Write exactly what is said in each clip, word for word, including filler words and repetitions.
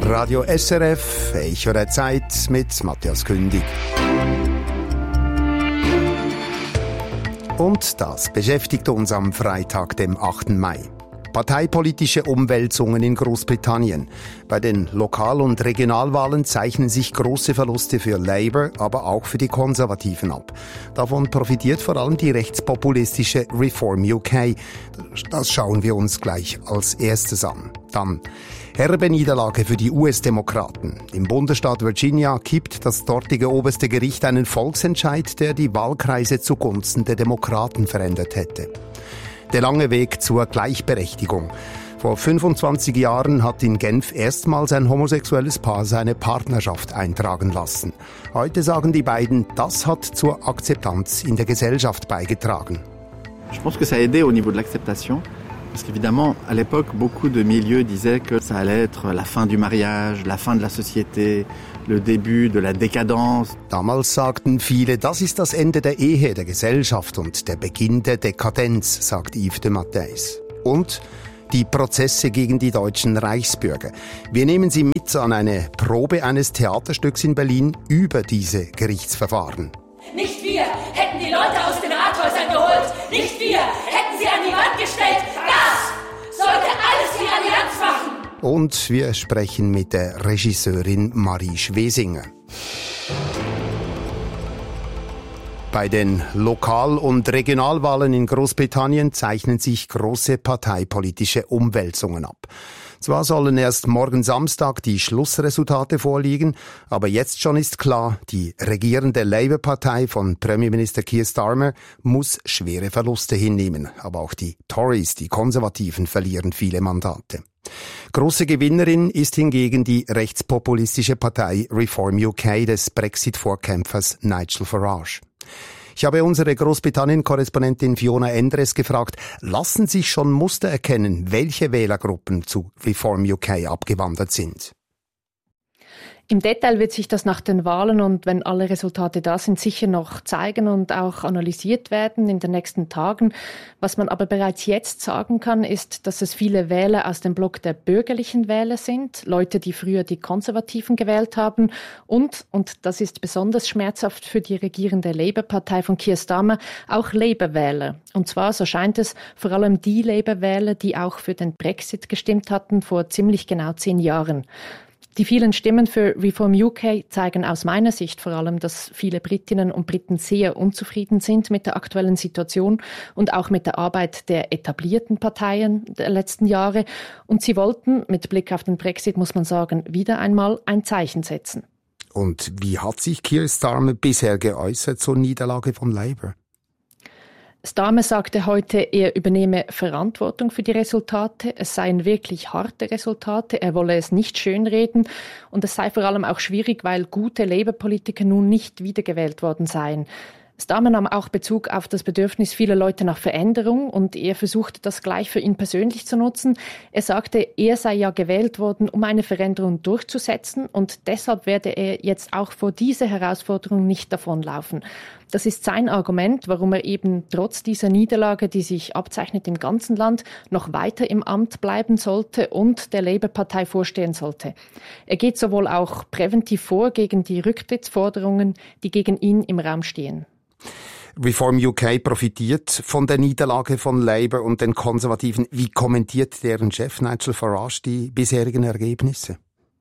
Radio S R F, Echo der Zeit mit Matthias Kündig. Und das beschäftigt uns am Freitag, dem achten Mai. Parteipolitische Umwälzungen in Großbritannien. Bei den Lokal- und Regionalwahlen zeichnen sich große Verluste für Labour, aber auch für die Konservativen ab. Davon profitiert vor allem die rechtspopulistische Reform U K. Das schauen wir uns gleich als erstes an. Dann herbe Niederlage für die U S-Demokraten. Im Bundesstaat Virginia kippt das dortige oberste Gericht einen Volksentscheid, der die Wahlkreise zugunsten der Demokraten verändert hätte. Der lange Weg zur Gleichberechtigung. Vor fünfundzwanzig Jahren hat in Genf erstmals ein homosexuelles Paar seine Partnerschaft eintragen lassen. Heute sagen die beiden, das hat zur Akzeptanz in der Gesellschaft beigetragen. Je pense que ça a aidé au niveau de l'acceptation. Parce qu'évidemment, à l'époque, beaucoup de milieux disaient que ça allait être la fin du mariage, la fin de la société, le début de la décadence. Damals sagten viele, das ist das Ende der Ehe, der Gesellschaft und der Beginn der Dekadenz, sagt Yves de Matthijs. Und die Prozesse gegen die deutschen Reichsbürger. Wir nehmen Sie mit an eine Probe eines Theaterstücks in Berlin über diese Gerichtsverfahren. Nicht wir hätten die Leute aus den Rathäusern geholt. Nicht wir hätten sie an die Wand gestellt. Das sollte alles die Allianz machen. Und wir sprechen mit der Regisseurin Marie Schwesinger. Bei den Lokal- und Regionalwahlen in Großbritannien zeichnen sich große parteipolitische Umwälzungen ab. Zwar sollen erst morgen Samstag die Schlussresultate vorliegen, aber jetzt schon ist klar, die regierende Labour-Partei von Premierminister Keir Starmer muss schwere Verluste hinnehmen. Aber auch die Tories, die Konservativen, verlieren viele Mandate. Große Gewinnerin ist hingegen die rechtspopulistische Partei Reform U K des Brexit-Vorkämpfers Nigel Farage. Ich habe unsere Großbritannien-Korrespondentin Fiona Endres gefragt, lassen sich schon Muster erkennen, welche Wählergruppen zu Reform U K abgewandert sind? Im Detail wird sich das nach den Wahlen und wenn alle Resultate da sind, sicher noch zeigen und auch analysiert werden in den nächsten Tagen. Was man aber bereits jetzt sagen kann, ist, dass es viele Wähler aus dem Block der bürgerlichen Wähler sind, Leute, die früher die Konservativen gewählt haben und, und das ist besonders schmerzhaft für die regierende Labour-Partei von Keir Starmer, auch Labour-Wähler. Und zwar, so scheint es, vor allem die Labour-Wähler, die auch für den Brexit gestimmt hatten vor ziemlich genau zehn Jahren. Die vielen Stimmen für Reform U K zeigen aus meiner Sicht vor allem, dass viele Britinnen und Briten sehr unzufrieden sind mit der aktuellen Situation und auch mit der Arbeit der etablierten Parteien der letzten Jahre. Und sie wollten, mit Blick auf den Brexit muss man sagen, wieder einmal ein Zeichen setzen. Und wie hat sich Keir Starmer bisher geäußert zur Niederlage von Labour? Starmer sagte heute, er übernehme Verantwortung für die Resultate. Es seien wirklich harte Resultate. Er wolle es nicht schönreden. Und es sei vor allem auch schwierig, weil gute Labour-Politiker nun nicht wiedergewählt worden seien. Starmer nahm auch Bezug auf das Bedürfnis vieler Leute nach Veränderung und er versuchte das gleich für ihn persönlich zu nutzen. Er sagte, er sei ja gewählt worden, um eine Veränderung durchzusetzen und deshalb werde er jetzt auch vor dieser Herausforderung nicht davonlaufen. Das ist sein Argument, warum er eben trotz dieser Niederlage, die sich abzeichnet im ganzen Land, noch weiter im Amt bleiben sollte und der Labour-Partei vorstehen sollte. Er geht sowohl auch präventiv vor gegen die Rücktrittsforderungen, die gegen ihn im Raum stehen. Reform U K profitiert von der Niederlage von Labour und den Konservativen. Wie kommentiert deren Chef Nigel Farage die bisherigen Ergebnisse?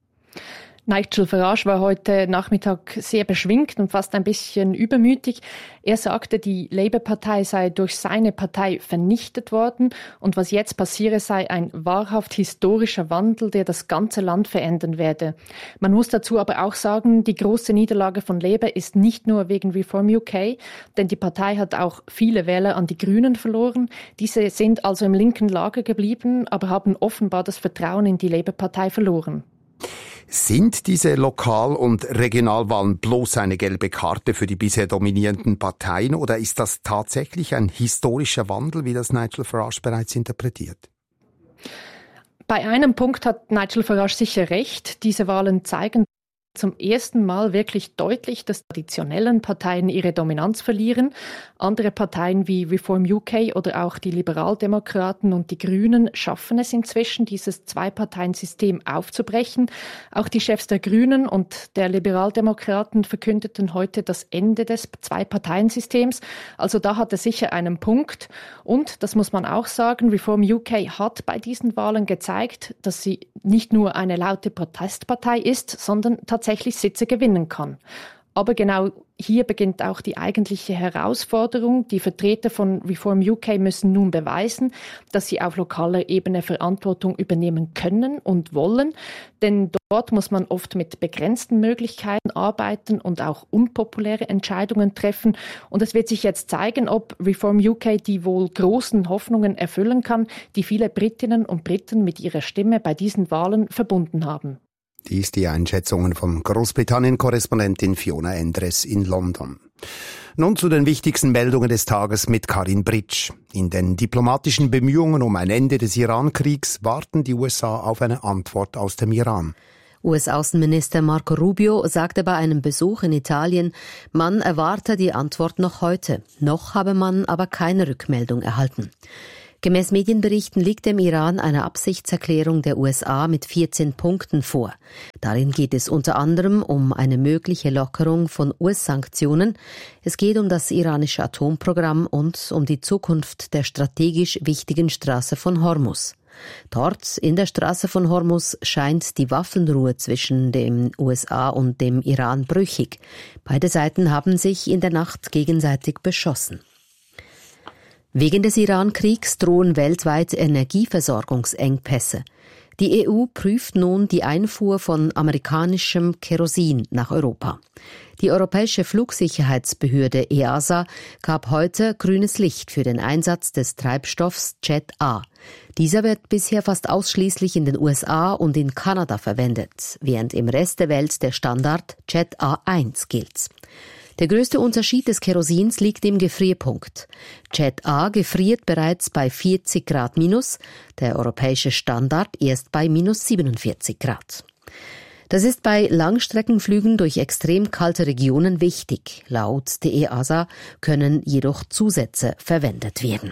Nigel Farage war heute Nachmittag sehr beschwingt und fast ein bisschen übermütig. Er sagte, die Labour-Partei sei durch seine Partei vernichtet worden und was jetzt passiere, sei ein wahrhaft historischer Wandel, der das ganze Land verändern werde. Man muss dazu aber auch sagen, die große Niederlage von Labour ist nicht nur wegen Reform U K, denn die Partei hat auch viele Wähler an die Grünen verloren. Diese sind also im linken Lager geblieben, aber haben offenbar das Vertrauen in die Labour-Partei verloren. Sind diese Lokal- und Regionalwahlen bloß eine gelbe Karte für die bisher dominierenden Parteien oder ist das tatsächlich ein historischer Wandel, wie das Nigel Farage bereits interpretiert? Bei einem Punkt hat Nigel Farage sicher recht. Diese Wahlen zeigen, zum ersten Mal wirklich deutlich, dass traditionellen Parteien ihre Dominanz verlieren. Andere Parteien wie Reform U K oder auch die Liberaldemokraten und die Grünen schaffen es inzwischen, dieses Zwei-Parteien-System aufzubrechen. Auch die Chefs der Grünen und der Liberaldemokraten verkündeten heute das Ende des Zwei-Parteien-Systems. Also da hat er sicher einen Punkt. Und, das muss man auch sagen, Reform U K hat bei diesen Wahlen gezeigt, dass sie nicht nur eine laute Protestpartei ist, sondern tatsächlich Sitze gewinnen kann. Aber genau hier beginnt auch die eigentliche Herausforderung. Die Vertreter von Reform U K müssen nun beweisen, dass sie auf lokaler Ebene Verantwortung übernehmen können und wollen. Denn dort muss man oft mit begrenzten Möglichkeiten arbeiten und auch unpopuläre Entscheidungen treffen. Und es wird sich jetzt zeigen, ob Reform U K die wohl großen Hoffnungen erfüllen kann, die viele Britinnen und Briten mit ihrer Stimme bei diesen Wahlen verbunden haben. Dies die Einschätzungen von Großbritannien-Korrespondentin Fiona Endres in London. Nun zu den wichtigsten Meldungen des Tages mit Karin Britsch. In den diplomatischen Bemühungen um ein Ende des Iran-Kriegs warten die U S A auf eine Antwort aus dem Iran. U S-Außenminister Marco Rubio sagte bei einem Besuch in Italien, man erwarte die Antwort noch heute. Noch habe man aber keine Rückmeldung erhalten. Gemäß Medienberichten liegt dem Iran eine Absichtserklärung der U S A mit vierzehn Punkten vor. Darin geht es unter anderem um eine mögliche Lockerung von U S-Sanktionen. Es geht um das iranische Atomprogramm und um die Zukunft der strategisch wichtigen Straße von Hormuz. Dort, in der Straße von Hormuz, scheint die Waffenruhe zwischen den U S A und dem Iran brüchig. Beide Seiten haben sich in der Nacht gegenseitig beschossen. Wegen des Iran-Kriegs drohen weltweit Energieversorgungsengpässe. Die E U prüft nun die Einfuhr von amerikanischem Kerosin nach Europa. Die Europäische Flugsicherheitsbehörde E A S A gab heute grünes Licht für den Einsatz des Treibstoffs Jet A. Dieser wird bisher fast ausschließlich in den U S A und in Kanada verwendet, während im Rest der Welt der Standard Jet A eins gilt. Der größte Unterschied des Kerosins liegt im Gefrierpunkt. Jet A gefriert bereits bei vierzig Grad minus, der europäische Standard erst bei minus siebenundvierzig Grad. Das ist bei Langstreckenflügen durch extrem kalte Regionen wichtig. Laut der E A S A können jedoch Zusätze verwendet werden.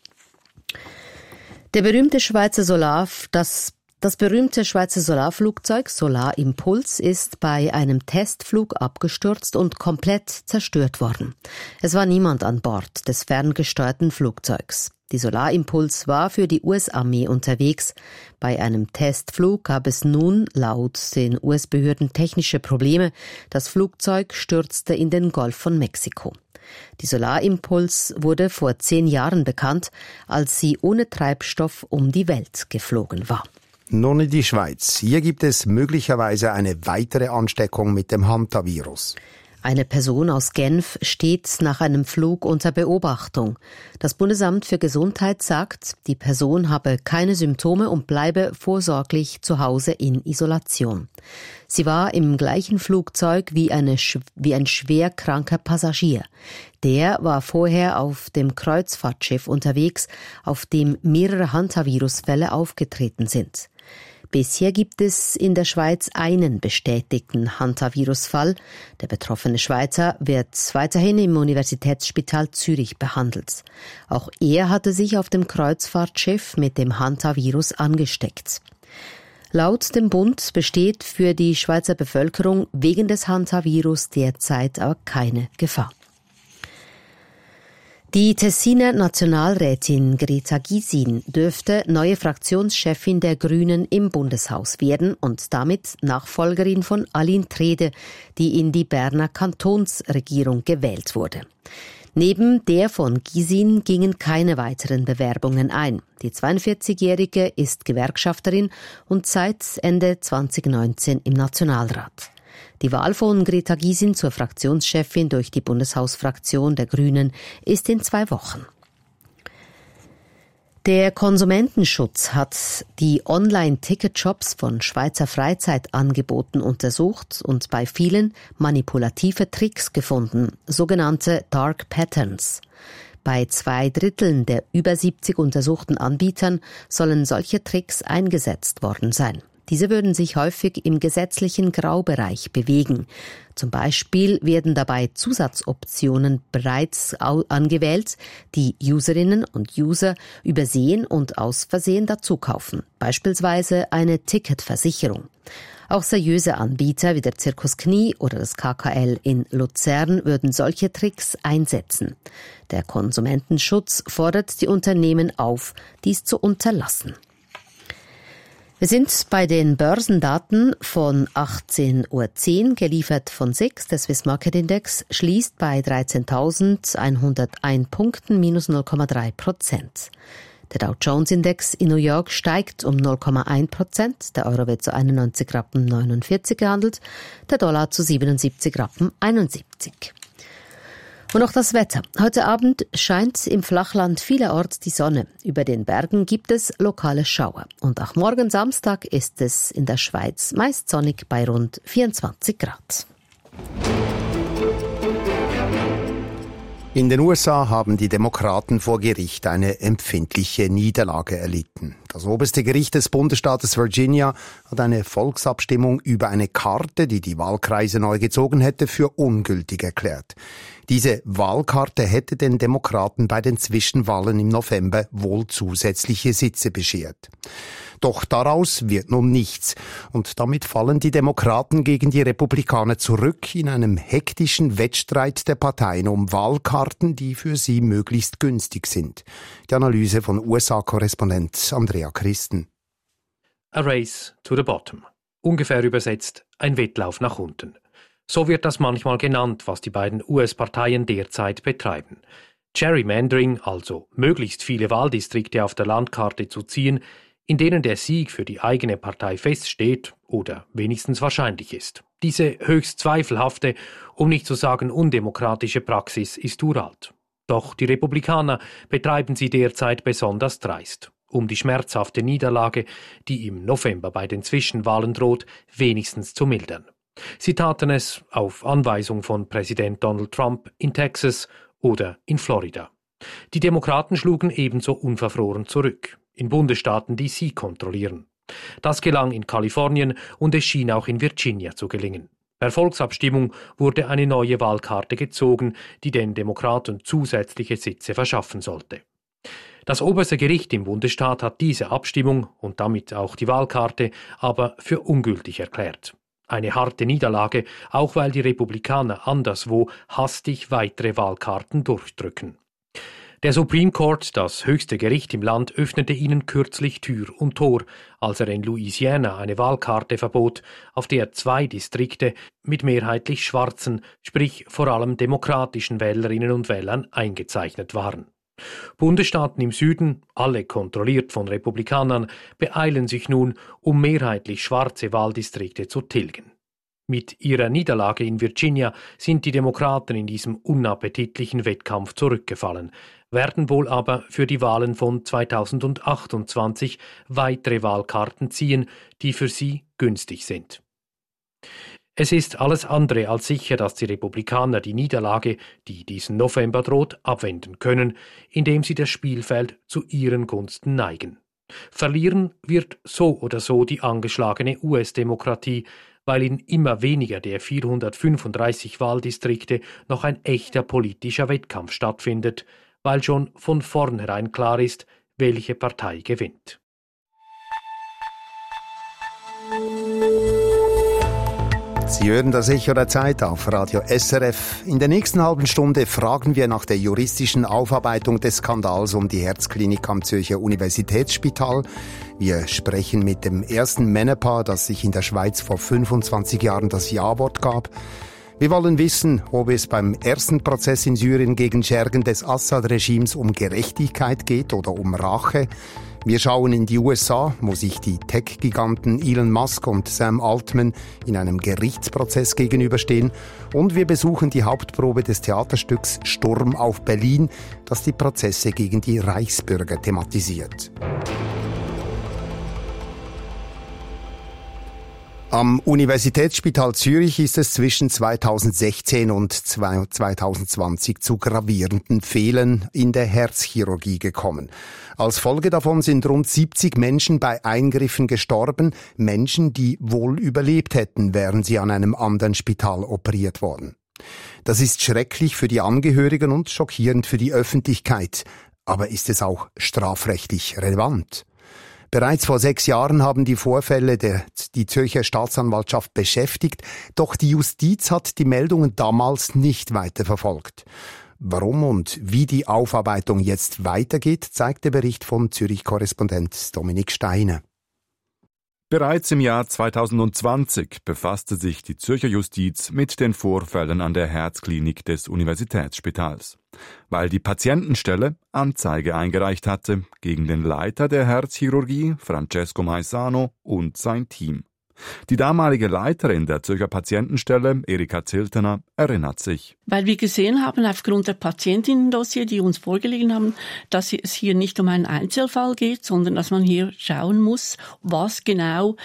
Der berühmte Schweizer Solar, das Das berühmte Schweizer Solarflugzeug Solar Impulse ist bei einem Testflug abgestürzt und komplett zerstört worden. Es war niemand an Bord des ferngesteuerten Flugzeugs. Die Solar Impulse war für die U S-Armee unterwegs. Bei einem Testflug gab es nun laut den U S-Behörden technische Probleme. Das Flugzeug stürzte in den Golf von Mexiko. Die Solar Impulse wurde vor zehn Jahren bekannt, als sie ohne Treibstoff um die Welt geflogen war. Nun in die Schweiz. Hier gibt es möglicherweise eine weitere Ansteckung mit dem Hantavirus. Eine Person aus Genf steht nach einem Flug unter Beobachtung. Das Bundesamt für Gesundheit sagt, die Person habe keine Symptome und bleibe vorsorglich zu Hause in Isolation. Sie war im gleichen Flugzeug wie, eine, wie ein schwer kranker Passagier. Der war vorher auf dem Kreuzfahrtschiff unterwegs, auf dem mehrere Hantavirusfälle aufgetreten sind. Bisher gibt es in der Schweiz einen bestätigten Hantavirusfall. Der betroffene Schweizer wird weiterhin im Universitätsspital Zürich behandelt. Auch er hatte sich auf dem Kreuzfahrtschiff mit dem Hantavirus angesteckt. Laut dem Bund besteht für die Schweizer Bevölkerung wegen des Hantavirus derzeit aber keine Gefahr. Die Tessiner Nationalrätin Greta Gysin dürfte neue Fraktionschefin der Grünen im Bundeshaus werden und damit Nachfolgerin von Aline Trede, die in die Berner Kantonsregierung gewählt wurde. Neben der von Gysin gingen keine weiteren Bewerbungen ein. Die zweiundvierzigjährige ist Gewerkschafterin und seit Ende zweitausendneunzehn im Nationalrat. Die Wahl von Greta Gysin zur Fraktionschefin durch die Bundeshausfraktion der Grünen ist in zwei Wochen. Der Konsumentenschutz hat die Online-Ticket-Shops von Schweizer Freizeitangeboten untersucht und bei vielen manipulative Tricks gefunden, sogenannte Dark Patterns. Bei zwei Dritteln der über siebzig untersuchten Anbietern sollen solche Tricks eingesetzt worden sein. Diese würden sich häufig im gesetzlichen Graubereich bewegen. Zum Beispiel werden dabei Zusatzoptionen bereits angewählt, die Userinnen und User übersehen und aus Versehen dazu kaufen. Beispielsweise eine Ticketversicherung. Auch seriöse Anbieter wie der Zirkus Knie oder das K K L in Luzern würden solche Tricks einsetzen. Der Konsumentenschutz fordert die Unternehmen auf, dies zu unterlassen. Wir sind bei den Börsendaten von achtzehn Uhr zehn, geliefert von S I X. Der Swiss Market Index schließt bei dreizehntausendeinhunderteins Punkten, minus null Komma drei Prozent. Der Dow Jones Index in New York steigt um null Komma eins Prozent. Der Euro wird zu einundneunzig Rappen neunundvierzig gehandelt, der Dollar zu siebenundsiebzig Rappen einundsiebzig. Und noch das Wetter. Heute Abend scheint im Flachland vielerorts die Sonne. Über den Bergen gibt es lokale Schauer. Und auch morgen Samstag ist es in der Schweiz meist sonnig bei rund vierundzwanzig Grad. In den U S A haben die Demokraten vor Gericht eine empfindliche Niederlage erlitten. Das oberste Gericht des Bundesstaates Virginia hat eine Volksabstimmung über eine Karte, die die Wahlkreise neu gezogen hätte, für ungültig erklärt. Diese Wahlkarte hätte den Demokraten bei den Zwischenwahlen im November wohl zusätzliche Sitze beschert. Doch daraus wird nun nichts. Und damit fallen die Demokraten gegen die Republikaner zurück in einem hektischen Wettstreit der Parteien um Wahlkarten, die für sie möglichst günstig sind. Die Analyse von U S A-Korrespondent Andrea Christen. A race to the bottom. Ungefähr übersetzt ein Wettlauf nach unten. So wird das manchmal genannt, was die beiden U S-Parteien derzeit betreiben. Gerrymandering, also möglichst viele Wahldistrikte auf der Landkarte zu ziehen, in denen der Sieg für die eigene Partei feststeht oder wenigstens wahrscheinlich ist. Diese höchst zweifelhafte, um nicht zu sagen undemokratische Praxis ist uralt. Doch die Republikaner betreiben sie derzeit besonders dreist, um die schmerzhafte Niederlage, die im November bei den Zwischenwahlen droht, wenigstens zu mildern. Sie taten es auf Anweisung von Präsident Donald Trump in Texas oder in Florida. Die Demokraten schlugen ebenso unverfroren zurück, in Bundesstaaten, die sie kontrollieren. Das gelang in Kalifornien und es schien auch in Virginia zu gelingen. Per Volksabstimmung wurde eine neue Wahlkarte gezogen, die den Demokraten zusätzliche Sitze verschaffen sollte. Das oberste Gericht im Bundesstaat hat diese Abstimmung und damit auch die Wahlkarte aber für ungültig erklärt. Eine harte Niederlage, auch weil die Republikaner anderswo hastig weitere Wahlkarten durchdrücken. Der Supreme Court, das höchste Gericht im Land, öffnete ihnen kürzlich Tür und Tor, als er in Louisiana eine Wahlkarte verbot, auf der zwei Distrikte mit mehrheitlich schwarzen, sprich vor allem demokratischen Wählerinnen und Wählern eingezeichnet waren. Bundesstaaten im Süden, alle kontrolliert von Republikanern, beeilen sich nun, um mehrheitlich schwarze Wahldistrikte zu tilgen. Mit ihrer Niederlage in Virginia sind die Demokraten in diesem unappetitlichen Wettkampf zurückgefallen, werden wohl aber für die Wahlen von zweitausendachtundzwanzig weitere Wahlkarten ziehen, die für sie günstig sind. Es ist alles andere als sicher, dass die Republikaner die Niederlage, die diesen November droht, abwenden können, indem sie das Spielfeld zu ihren Gunsten neigen. Verlieren wird so oder so die angeschlagene U S-Demokratie, weil in immer weniger der vierhundertfünfunddreißig Wahldistrikte noch ein echter politischer Wettkampf stattfindet, weil schon von vornherein klar ist, welche Partei gewinnt. Sie hören das Echo der Zeit auf Radio S R F. In der nächsten halben Stunde fragen wir nach der juristischen Aufarbeitung des Skandals um die Herzklinik am Zürcher Universitätsspital. Wir sprechen mit dem ersten Männerpaar, das sich in der Schweiz vor fünfundzwanzig Jahren das Ja-Wort gab. Wir wollen wissen, ob es beim ersten Prozess in Syrien gegen Schergen des Assad-Regimes um Gerechtigkeit geht oder um Rache. Wir schauen in die U S A, wo sich die Tech-Giganten Elon Musk und Sam Altman in einem Gerichtsprozess gegenüberstehen. Und wir besuchen die Hauptprobe des Theaterstücks Sturm auf Berlin, das die Prozesse gegen die Reichsbürger thematisiert. Am Universitätsspital Zürich ist es zwischen zweitausendsechzehn und zweitausendzwanzig zu gravierenden Fehlern in der Herzchirurgie gekommen. Als Folge davon sind rund siebzig Menschen bei Eingriffen gestorben, Menschen, die wohl überlebt hätten, wären sie an einem anderen Spital operiert worden. Das ist schrecklich für die Angehörigen und schockierend für die Öffentlichkeit. Aber ist es auch strafrechtlich relevant? Bereits vor sechs Jahren haben die Vorfälle der, die Zürcher Staatsanwaltschaft beschäftigt, doch die Justiz hat die Meldungen damals nicht weiter verfolgt. Warum und wie die Aufarbeitung jetzt weitergeht, zeigt der Bericht von Zürich-Korrespondent Dominik Steiner. Bereits im Jahr zweitausendzwanzig befasste sich die Zürcher Justiz mit den Vorfällen an der Herzklinik des Universitätsspitals, weil die Patientenstelle Anzeige eingereicht hatte gegen den Leiter der Herzchirurgie, Francesco Maisano, und sein Team. Die damalige Leiterin der Zürcher Patientenstelle, Erika Ziltener, erinnert sich. Weil wir gesehen haben, aufgrund der Patientinnendossier, die uns vorgelegen haben, dass es hier nicht um einen Einzelfall geht, sondern dass man hier schauen muss, was genau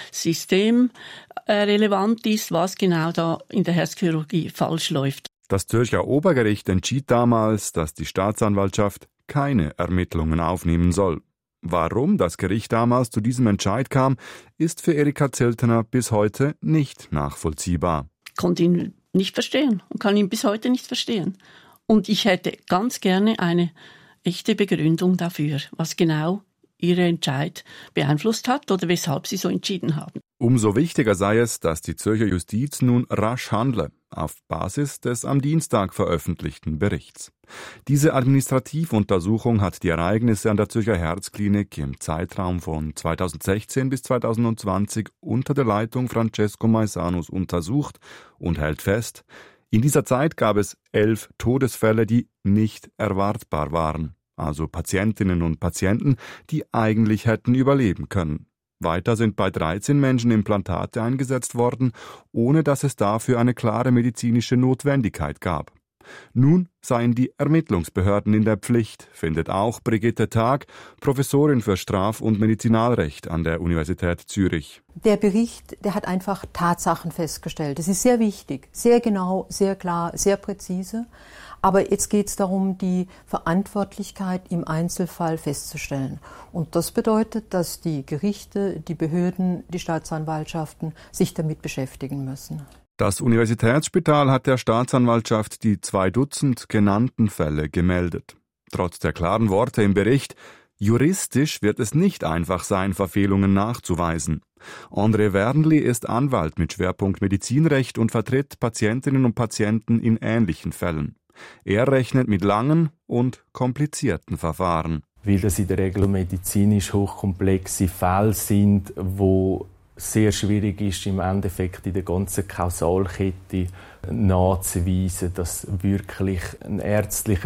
systemrelevant ist, was genau da in der Herzchirurgie falsch läuft. Das Zürcher Obergericht entschied damals, dass die Staatsanwaltschaft keine Ermittlungen aufnehmen soll. Warum das Gericht damals zu diesem Entscheid kam, ist für Erika Ziltener bis heute nicht nachvollziehbar. Ich konnte ihn nicht verstehen und kann ihn bis heute nicht verstehen. Und ich hätte ganz gerne eine echte Begründung dafür, was genau ihre Entscheid beeinflusst hat oder weshalb sie so entschieden haben. Umso wichtiger sei es, dass die Zürcher Justiz nun rasch handle, auf Basis des am Dienstag veröffentlichten Berichts. Diese Administrativuntersuchung hat die Ereignisse an der Zürcher Herzklinik im Zeitraum von zweitausendsechzehn bis zweitausendzwanzig unter der Leitung Francesco Maisanos untersucht und hält fest, in dieser Zeit gab es elf Todesfälle, die nicht erwartbar waren, also Patientinnen und Patienten, die eigentlich hätten überleben können. Weiter sind bei dreizehn Menschen Implantate eingesetzt worden, ohne dass es dafür eine klare medizinische Notwendigkeit gab. Nun seien die Ermittlungsbehörden in der Pflicht, findet auch Brigitte Tag, Professorin für Straf- und Medizinalrecht an der Universität Zürich. Der Bericht, der hat einfach Tatsachen festgestellt. Das ist sehr wichtig, sehr genau, sehr klar, sehr präzise. Aber jetzt geht es darum, die Verantwortlichkeit im Einzelfall festzustellen. Und das bedeutet, dass die Gerichte, die Behörden, die Staatsanwaltschaften sich damit beschäftigen müssen. Das Universitätsspital hat der Staatsanwaltschaft die zwei Dutzend genannten Fälle gemeldet. Trotz der klaren Worte im Bericht, juristisch wird es nicht einfach sein, Verfehlungen nachzuweisen. André Wernli ist Anwalt mit Schwerpunkt Medizinrecht und vertritt Patientinnen und Patienten in ähnlichen Fällen. Er rechnet mit langen und komplizierten Verfahren. Weil das in der Regel medizinisch hochkomplexe Fälle sind, wo sehr schwierig ist, im Endeffekt in der ganzen Kausalkette nachzuweisen, dass wirklich ein ärztlicher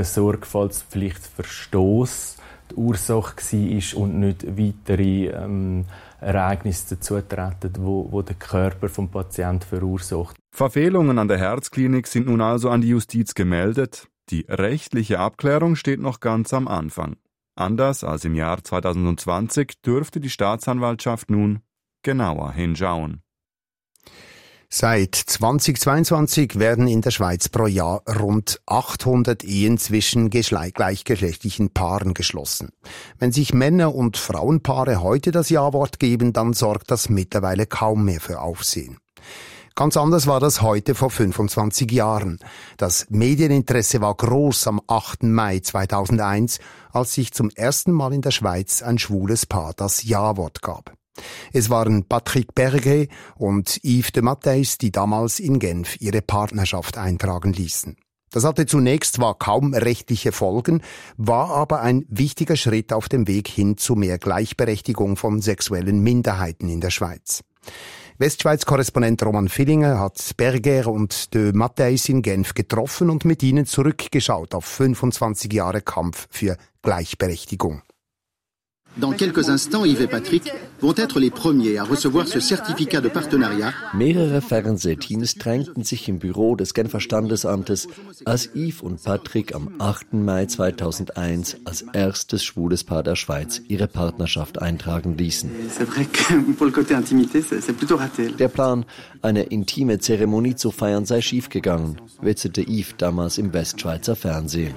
Sorgfaltspflichtverstoß die Ursache war und nicht weitere ähm, Ereignisse dazutreten, wo, wo der Körper vom Patienten verursacht. Verfehlungen an der Herzklinik sind nun also an die Justiz gemeldet. Die rechtliche Abklärung steht noch ganz am Anfang. Anders als im Jahr zweitausendzwanzig dürfte die Staatsanwaltschaft nun genauer hinschauen. Seit zweitausendzweiundzwanzig werden in der Schweiz pro Jahr rund achthundert Ehen zwischen gleichgeschlechtlichen Paaren geschlossen. Wenn sich Männer- und Frauenpaare heute das Ja-Wort geben, dann sorgt das mittlerweile kaum mehr für Aufsehen. Ganz anders war das heute vor fünfundzwanzig Jahren. Das Medieninteresse war groß am achten Mai zweitausendeins, als sich zum ersten Mal in der Schweiz ein schwules Paar das Ja-Wort gab. Es waren Patrick Berger und Yves de Mattheis, die damals in Genf ihre Partnerschaft eintragen ließen. Das hatte zunächst zwar kaum rechtliche Folgen, war aber ein wichtiger Schritt auf dem Weg hin zu mehr Gleichberechtigung von sexuellen Minderheiten in der Schweiz. Westschweiz-Korrespondent Roman Villinger hat Berger und de Mattheis in Genf getroffen und mit ihnen zurückgeschaut auf fünfundzwanzig Jahre Kampf für Gleichberechtigung. Dans quelques instants, Yves et Patrick vont être les premiers à recevoir ce certificat de partenariat. Mehrere Fernsehteams drängten sich im Büro des Genfer Standesamtes, als Yves und Patrick am achten Mai zweitausendeins als erstes schwules Paar der Schweiz ihre Partnerschaft eintragen ließen. Der Plan, eine intime Zeremonie zu feiern, sei schiefgegangen, witzete Yves damals im Westschweizer Fernsehen.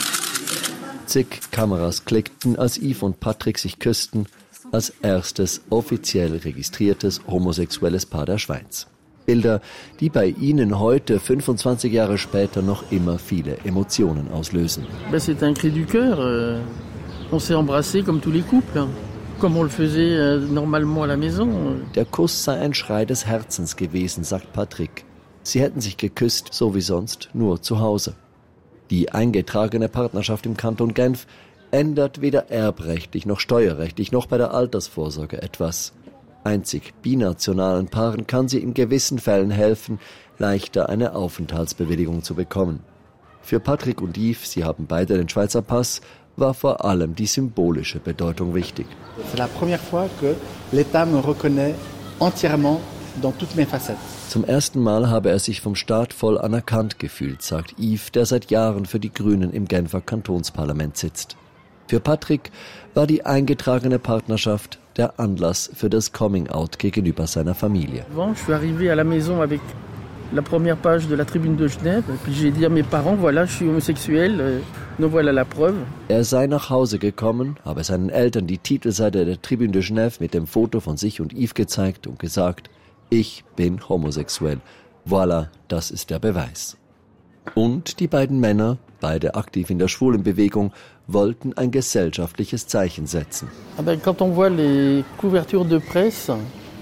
Zig Kameras klickten, als Yves und Patrick sich küssten, als erstes offiziell registriertes homosexuelles Paar der Schweiz. Bilder, die bei ihnen heute, fünfundzwanzig Jahre später, noch immer viele Emotionen auslösen. C'est un cri du cœur. On s'est embrassés comme tous les couples, comme on le faisait normalement à la maison. Der Kuss sei ein Schrei des Herzens gewesen, sagt Patrick. Sie hätten sich geküsst, so wie sonst, nur zu Hause. Die eingetragene Partnerschaft im Kanton Genf ändert weder erbrechtlich noch steuerrechtlich noch bei der Altersvorsorge etwas. Einzig binationalen Paaren kann sie in gewissen Fällen helfen, leichter eine Aufenthaltsbewilligung zu bekommen. Für Patrick und Yves, sie haben beide den Schweizer Pass, war vor allem die symbolische Bedeutung wichtig. C'est la première fois que l'État me reconnaît entièrement dans toutes mes facettes. Zum ersten Mal habe er sich vom Staat voll anerkannt gefühlt, sagt Yves, der seit Jahren für die Grünen im Genfer Kantonsparlament sitzt. Für Patrick war die eingetragene Partnerschaft der Anlass für das Coming-out gegenüber seiner Familie. Je suis arrivé à la maison avec la première page de la Tribune de Genève, puis j'ai dit à mes parents, voilà, je suis homosexuel, nous voilà la preuve. Er sei nach Hause gekommen, habe seinen Eltern die Titelseite der Tribune de Genève mit dem Foto von sich und Yves gezeigt und gesagt: Ich bin homosexuell. Voilà, das ist der Beweis. Und die beiden Männer, beide aktiv in der Schwulenbewegung, wollten ein gesellschaftliches Zeichen setzen. Aber quand on voit les couvertures de presse,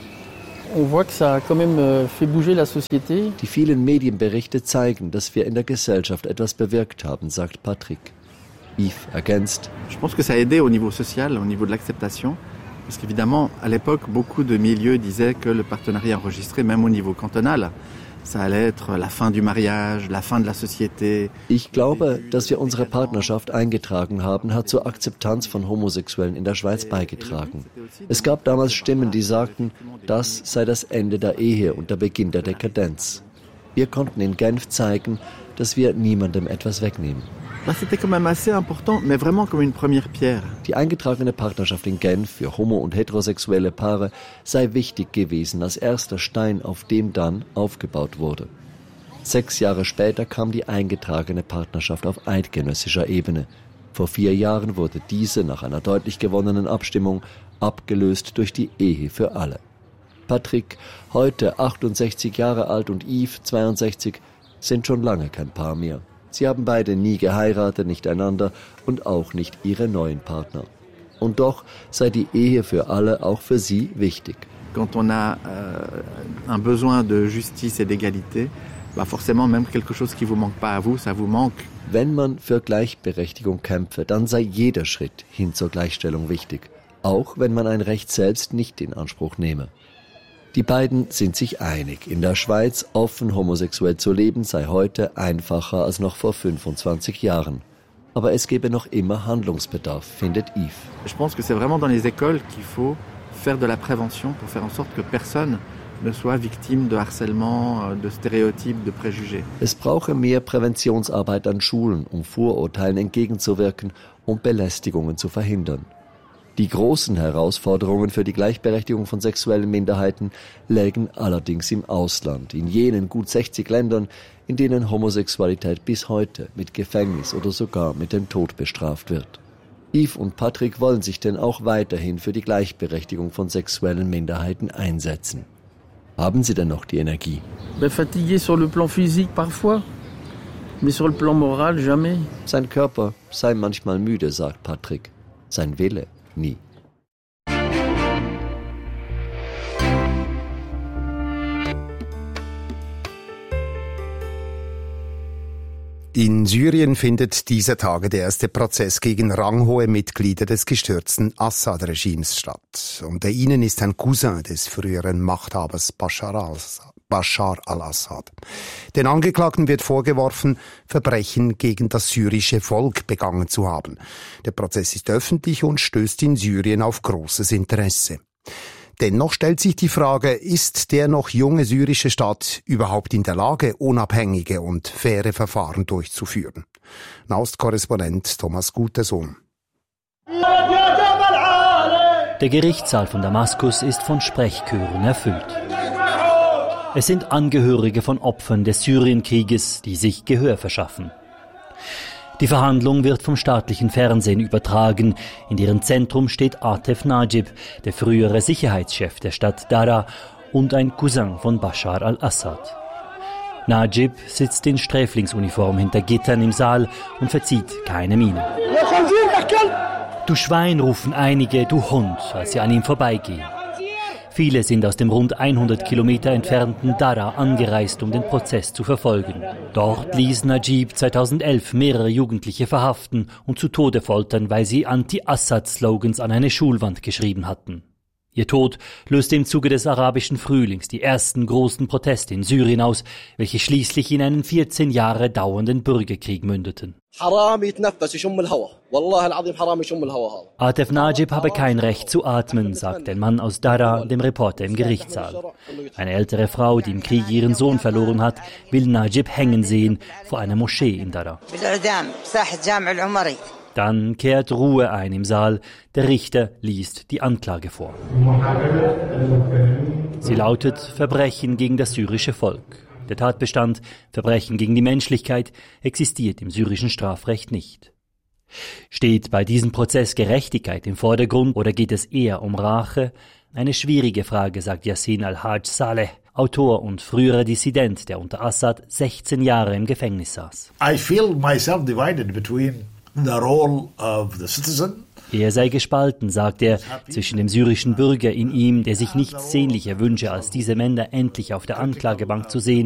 on voit que ça a quand même fait bouger la société. Die vielen Medienberichte zeigen, dass wir in der Gesellschaft etwas bewirkt haben, sagt Patrick. Yves ergänzt: Je pense que ça a aidé au niveau social, au niveau de l'acceptation. Parce qu'évidemment, à l'époque, beaucoup de milieux disaient que le partenariat enregistré, même au niveau cantonal, ça allait être la fin du mariage, la fin de la société. Ich glaube, dass wir unsere Partnerschaft eingetragen haben, hat zur Akzeptanz von Homosexuellen in der Schweiz beigetragen. Es gab damals Stimmen, die sagten, das sei das Ende der Ehe und der Beginn der Dekadenz. Wir konnten in Genf zeigen, dass wir niemandem etwas wegnehmen. C'était quand même assez important, mais vraiment comme une première pierre. Die eingetragene Partnerschaft in Genf für homo- und heterosexuelle Paare sei wichtig gewesen als erster Stein, auf dem dann aufgebaut wurde. Sechs Jahre später kam die eingetragene Partnerschaft auf eidgenössischer Ebene. Vor vier Jahren wurde diese nach einer deutlich gewonnenen Abstimmung abgelöst durch die Ehe für alle. Patrick, heute achtundsechzig Jahre alt, und Yves, zweiundsechzig, sind schon lange kein Paar mehr. Sie haben beide nie geheiratet, nicht einander und auch nicht ihre neuen Partner. Und doch sei die Ehe für alle auch für sie wichtig. Quand on a euh, un besoin de justice et d'égalité, bah forcément même quelque chose qui vous manque pas à vous, ça vous manque. Wenn man für Gleichberechtigung kämpfe, dann sei jeder Schritt hin zur Gleichstellung wichtig, auch wenn man ein Recht selbst nicht in Anspruch nehme. Die beiden sind sich einig. In der Schweiz offen homosexuell zu leben sei heute einfacher als noch vor fünfundzwanzig Jahren. Aber es gebe noch immer Handlungsbedarf, findet Yves. Je pense que c'est vraiment dans les écoles qu'il faut faire de la prévention pour faire en sorte que personne ne soit victime de harcèlement, de stéréotypes, de préjugés. Es brauche mehr Präventionsarbeit an Schulen, um Vorurteilen entgegenzuwirken und Belästigungen zu verhindern. Die großen Herausforderungen für die Gleichberechtigung von sexuellen Minderheiten lägen allerdings im Ausland, in jenen gut sechzig Ländern, in denen Homosexualität bis heute mit Gefängnis oder sogar mit dem Tod bestraft wird. Yves und Patrick wollen sich denn auch weiterhin für die Gleichberechtigung von sexuellen Minderheiten einsetzen. Haben sie denn noch die Energie? Fatigué sur le plan physique parfois, mais sur le plan moral jamais. Sein Körper sei manchmal müde, sagt Patrick. Sein Wille nie. In Syrien findet dieser Tage der erste Prozess gegen ranghohe Mitglieder des gestürzten Assad-Regimes statt. Unter ihnen ist ein Cousin des früheren Machthabers Bashar al-Assad. Bashar al-Assad. Den Angeklagten wird vorgeworfen, Verbrechen gegen das syrische Volk begangen zu haben. Der Prozess ist öffentlich und stößt in Syrien auf großes Interesse. Dennoch stellt sich die Frage, ist der noch junge syrische Staat überhaupt in der Lage, unabhängige und faire Verfahren durchzuführen? Nahostkorrespondent Thomas Gutersohn. Der Gerichtssaal von Damaskus ist von Sprechchören erfüllt. Es sind Angehörige von Opfern des Syrienkrieges, die sich Gehör verschaffen. Die Verhandlung wird vom staatlichen Fernsehen übertragen. In deren Zentrum steht Atef Najib, der frühere Sicherheitschef der Stadt Dara und ein Cousin von Bashar al-Assad. Najib sitzt in Sträflingsuniform hinter Gittern im Saal und verzieht keine Miene. Du Schwein, rufen einige, du Hund, als sie an ihm vorbeigehen. Viele sind aus dem rund hundert Kilometer entfernten Dara angereist, um den Prozess zu verfolgen. Dort ließ Najib zweitausendelf mehrere Jugendliche verhaften und zu Tode foltern, weil sie Anti-Assad-Slogans an eine Schulwand geschrieben hatten. Ihr Tod löste im Zuge des arabischen Frühlings die ersten großen Proteste in Syrien aus, welche schließlich in einen vierzehn Jahre dauernden Bürgerkrieg mündeten. Atef Najib habe kein Recht zu atmen, sagt ein Mann aus Dara dem Reporter im Gerichtssaal. Eine ältere Frau, die im Krieg ihren Sohn verloren hat, will Najib hängen sehen vor einer Moschee in Dara. Dann kehrt Ruhe ein im Saal. Der Richter liest die Anklage vor. Sie lautet Verbrechen gegen das syrische Volk. Der Tatbestand Verbrechen gegen die Menschlichkeit existiert im syrischen Strafrecht nicht. Steht bei diesem Prozess Gerechtigkeit im Vordergrund oder geht es eher um Rache? Eine schwierige Frage, sagt Yassin al-Haj Saleh, Autor und früherer Dissident, der unter Assad sechzehn Jahre im Gefängnis saß. I feel myself divided between the role of the citizen. Er sei gespalten, sagt er, zwischen dem syrischen Bürger in ihm, der sich nichts sehnlicher wünsche, als diese Männer endlich auf der Anklagebank zu sehen,